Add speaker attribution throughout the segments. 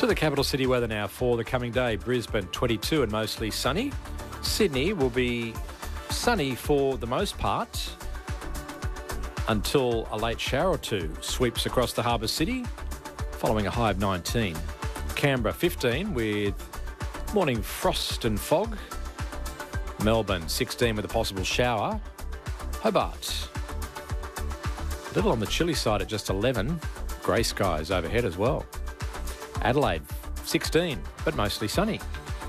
Speaker 1: To the capital city weather now for the coming day. Brisbane 22 and mostly sunny. Sydney will be sunny for the most part until a late shower or two sweeps across the harbour city, following a high of 19. Canberra 15 with morning frost and fog. Melbourne 16 with a possible shower. Hobart a little on the chilly side at just 11. Grey skies overhead as well. Adelaide 16 but mostly sunny.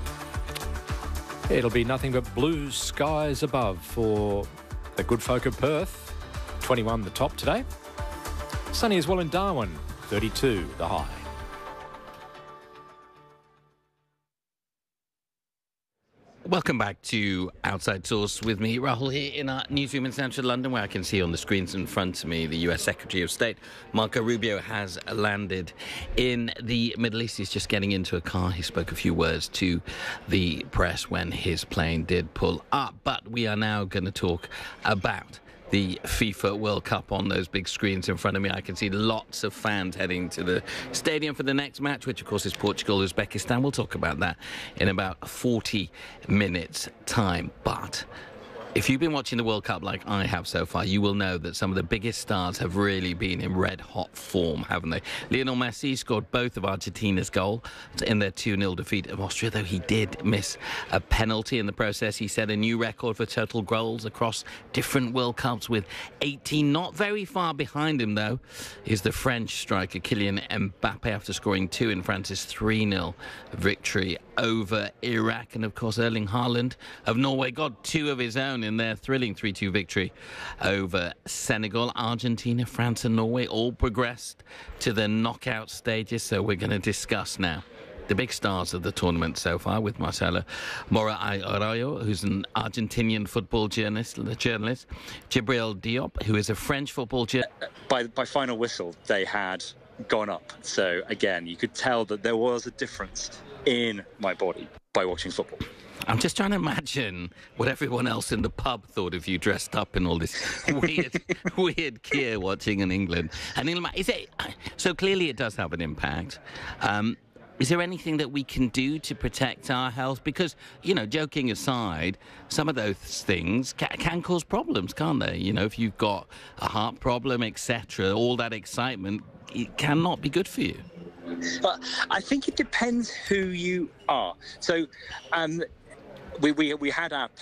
Speaker 1: It'll be nothing but blue skies above for the good folk of Perth. 21 the top today. Sunny as well in Darwin. 32 the high.
Speaker 2: Welcome back to Outside Source with me, Rahul, here in our newsroom in central London, where I can see on the screens in front of me the US Secretary of State, Marco Rubio, has landed in the Middle East. He's just getting into a car. He spoke a few words to the press when his plane did pull up. But we are now going to talk about the FIFA World Cup on those big screens in front of me. I can see lots of fans heading to the stadium for the next match, which of course is Portugal-Uzbekistan. We'll talk about that in about 40 minutes' time. But if you've been watching the World Cup like I have so far, you will know that some of the biggest stars have really been in red-hot form, haven't they? Lionel Messi scored both of Argentina's goals in their 2-0 defeat of Austria, though he did miss a penalty in the process. He set a new record for total goals across different World Cups with 18. Not very far behind him, though, is the French striker Kylian Mbappe after scoring 2 in France's 3-0 victory over Iraq. And, of course, Erling Haaland of Norway got 2 of his own in their thrilling 3-2 victory over Senegal. Argentina, France and Norway all progressed to the knockout stages, so we're going to discuss now the big stars of the tournament so far with Marcelo Mora Arroyo, who's an Argentinian football journalist, Djibril Diop, who is a French football journalist.
Speaker 3: By final whistle, they had gone up. So, again, you could tell that there was a difference in my body by watching football.
Speaker 2: I'm just trying to imagine what everyone else in the pub thought of you dressed up in all this weird gear watching in England. And so clearly it does have an impact. Is there anything that we can do to protect our health? Because, joking aside, some of those things can cause problems, can't they? If you've got a heart problem, etc., all that excitement, it cannot be good for you.
Speaker 3: But I think it depends who you are. So we had our